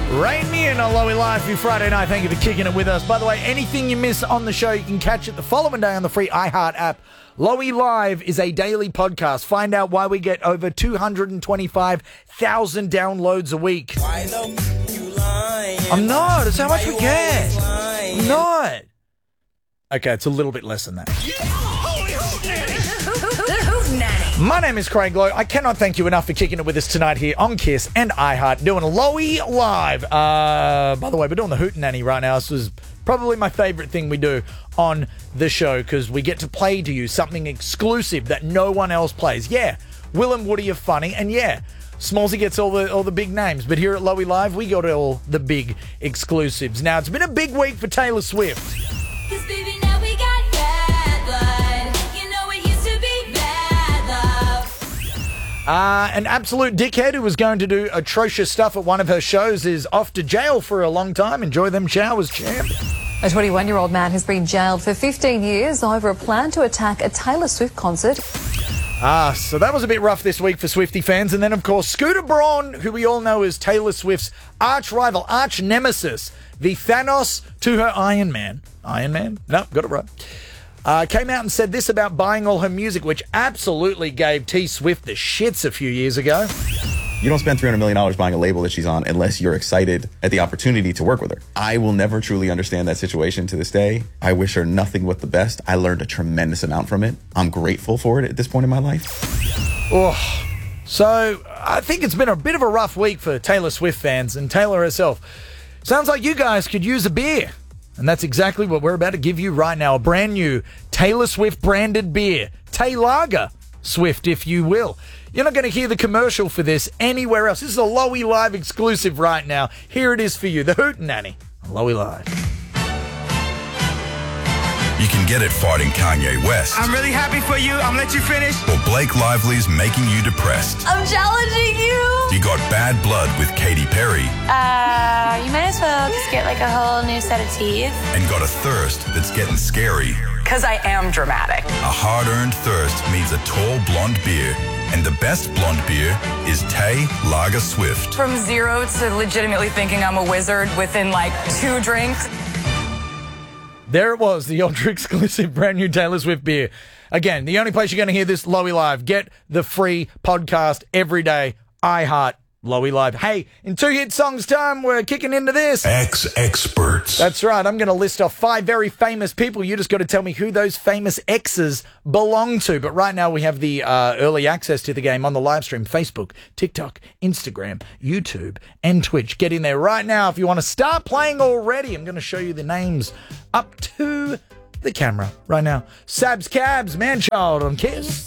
Rain me in on Lowy Live for Friday night. Thank you for kicking it with us. By the way, anything you miss on the show, you can catch it the following day on the free iHeart app. Lowy Live is a daily podcast. Find out why we get over 225,000 downloads a week. I'm not. It's how much we get. I'm not. Okay, it's a little bit less than that. My name is Craig Lowe. I cannot thank you enough for kicking it with us tonight here on KISS and iHeart, doing Lowy Live. By the way, we're doing the Hootenanny right now. This is probably my favourite thing we do on the show because we get to play to you something exclusive that no one else plays. Yeah, Will and Woody are funny, and yeah, Smallsy gets all the big names, but here at Lowy Live, we got all the big exclusives. Now, it's been a big week for Taylor Swift. An absolute dickhead who was going to do atrocious stuff at one of her shows is off to jail for a long time. Enjoy them showers, champ. A 21-year-old man has been jailed for 15 years over a plan to attack a Taylor Swift concert. So that was a bit rough this week for Swiftie fans. And then, of course, Scooter Braun, who we all know as Taylor Swift's arch rival, arch nemesis, the Thanos to her Iron Man. Iron Man? No, got it right. Came out and said this about buying all her music, which absolutely gave T Swift the shits a few years ago. You don't spend $300 million buying a label that she's on unless you're excited at the opportunity to work with her. I will never truly understand that situation to this day. I wish her nothing but the best. I learned a tremendous amount from it. I'm grateful for it at this point in my life. Oh, so I think it's been a bit of a rough week for Taylor Swift fans and Taylor herself. Sounds like you guys could use a beer. And that's exactly what we're about to give you right now. A brand new Taylor Swift branded beer. Tay-Lager Swift, if you will. You're not going to hear the commercial for this anywhere else. This is a Lowy Live exclusive right now. Here it is for you. The Hootenanny on Lowy Live. You can get it fighting Kanye West. I'm really happy for you. I'm gonna let you finish. Or Blake Lively's making you depressed. I'm challenging you. You got Bad Blood with Katy Perry. You might as well just get like a whole new set of teeth. And got a thirst that's getting scary. Because I am dramatic. A hard-earned thirst means a tall blonde beer. And the best blonde beer is Tay-Lager Swift. From zero to legitimately thinking I'm a wizard within like 2 drinks. There it was, the ultra-exclusive brand new Taylor Swift beer. Again, the only place you're going to hear this, Lowy Live. Get the free podcast every day. iHeart, Lowy Live. Hey, in 2 hit songs time, we're kicking into this. X-Experts. That's right. I'm going to list off 5 very famous people. You just got to tell me who those famous X's belong to. But right now we have the early access to the game on the live stream. Facebook, TikTok, Instagram, YouTube, and Twitch. Get in there right now if you want to start playing already. I'm going to show you the names up to the camera right now. Sabs Cabs, Manchild on KISS.